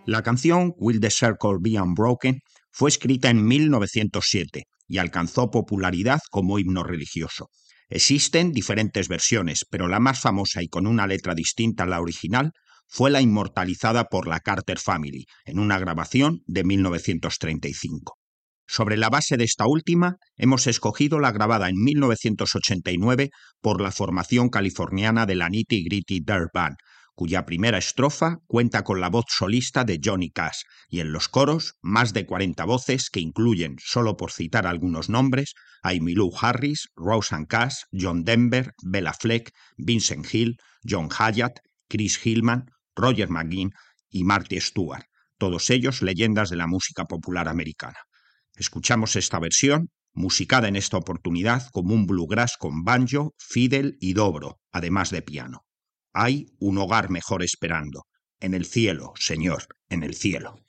La canción Will the Circle Be Unbroken fue escrita en 1907 y alcanzó popularidad como himno religioso. Existen diferentes versiones, pero la más famosa y con una letra distinta a la original fue la inmortalizada por la Carter Family en una grabación de 1935. Sobre la base de esta última, hemos escogido la grabada en 1989 por la formación californiana de la Nitty Gritty Dirt Band, cuya primera estrofa cuenta con la voz solista de Johnny Cash y en los coros más de 40 voces que incluyen, solo por citar algunos nombres, a Emmylou Harris, Rosanne Cash, John Denver, Bela Fleck, Vincent Hill, John Hyatt, Chris Hillman, Roger McGuinn y Marty Stewart, todos ellos leyendas de la música popular americana. Escuchamos esta versión, musicada en esta oportunidad como un bluegrass con banjo, fiddle y dobro, además de piano. Hay un hogar mejor esperando. En el cielo, Señor, en el cielo.